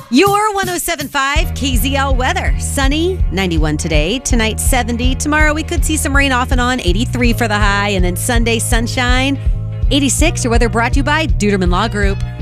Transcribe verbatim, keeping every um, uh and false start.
Your one oh seven point five K Z L weather. Sunny, ninety-one today. Tonight, seventy. Tomorrow, we could see some rain off and on, eighty-three for the high. And then Sunday, sunshine, eighty-six. Your weather brought to you by Duderman Law Group.